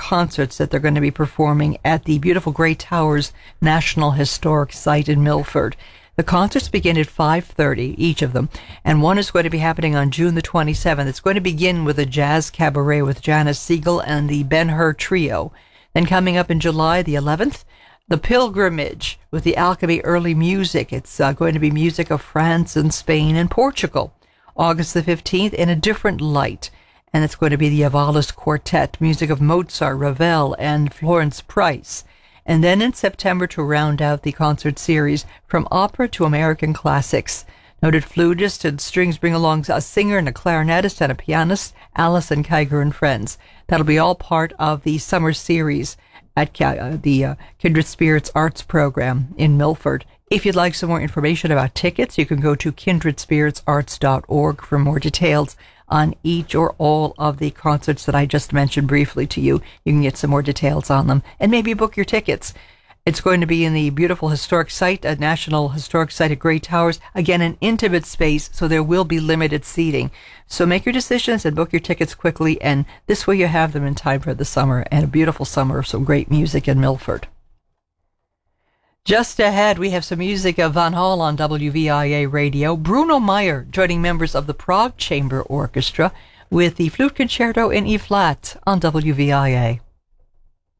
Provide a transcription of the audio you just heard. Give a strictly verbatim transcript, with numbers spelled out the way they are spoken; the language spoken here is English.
concerts that they're going to be performing at the beautiful Grey Towers National Historic Site in Milford. The concerts begin at five thirty, each of them, and one is going to be happening on June the twenty-seventh. It's going to begin with a jazz cabaret with Janice Siegel and the Ben-Hur Trio. Then coming up in July the eleventh, The Pilgrimage with the Alchemy Early Music. It's uh, going to be music of France and Spain and Portugal. August the fifteenth, In a Different Light, and it's going to be the Avalos Quartet, music of Mozart, Ravel, and Florence Price. And then in September, to round out the concert series, From Opera to American Classics. Noted flutist and strings bring along a singer and a clarinetist and a pianist, Alison Kiger and Friends. That'll be all part of the summer series at uh, the uh, Kindred Spirits Arts Program in Milford. If you'd like some more information about tickets, you can go to kindred spirits arts dot org for more details on each or all of the concerts that I just mentioned briefly to you. You can get some more details on them and maybe book your tickets. It's going to be in the beautiful historic site, a National Historic Site at Grey Towers. Again, an intimate space, so there will be limited seating. So make your decisions and book your tickets quickly, and this way you have them in time for the summer, and a beautiful summer of some great music in Milford. Just ahead, we have some music of Van Hall on W V I A Radio. Bruno Meyer joining members of the Prague Chamber Orchestra with the Flute Concerto in E-flat on W V I A.